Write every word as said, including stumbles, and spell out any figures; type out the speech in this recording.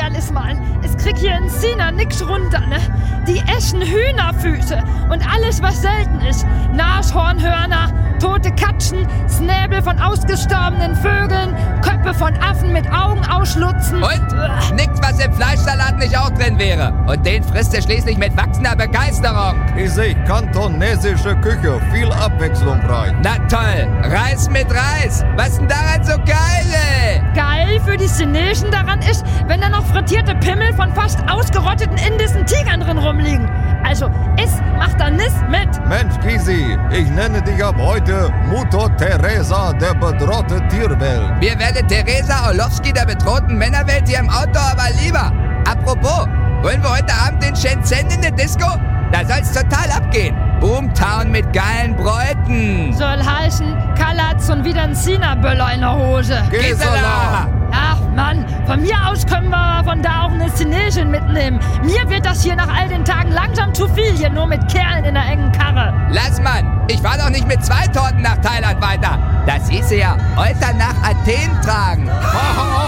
alles mal. Es krieg hier in Sina nix runter, ne? Die eschen Hühnerfüße und alles, was selten ist. Nashornhörner, tote Katschen, Snäbel von ausgestorbenen Vögeln, Köpfe von Affen mit Augen ausschlutzen. Und? Uah. Nix, was im Fleischsalat nicht auch drin wäre. Und den frisst er schließlich mit wachsender Begeisterung. Ich sehe kantonesische Küche, viel abwechslungsreich. Na toll, Reis mit Reis. Was denn daran so geil, ey? Geil für die Chinesen daran ist, wenn da noch frittierte Pimmel von fast ausgerotteten indischen Tigern drin rumliegen. Also, iss macht da nis mit. Mensch, Gysi, ich nenne dich ab heute Mutter Teresa der bedrohten Tierwelt. Mir werde Teresa Orlowski der bedrohten Männerwelt hier im Outdoor aber lieber. Apropos, wollen wir heute Abend in Shenzhen in der Disco? Da soll's total abgehen. Boomtown mit geilen Bräuten. Soll heißen, Karl hat schon wieder einen Sina-Böller in der Hose. Gisela! Ach Mann, von mir aus können wir von da auch eine Chinesin mitnehmen. Mir wird das hier nach all den Tagen langsam zu viel, hier nur mit Kerlen in der engen Karre. Lass Mann, ich fahr doch nicht mit zwei Torten nach Thailand weiter. Das hieße ja heute nach Athen tragen.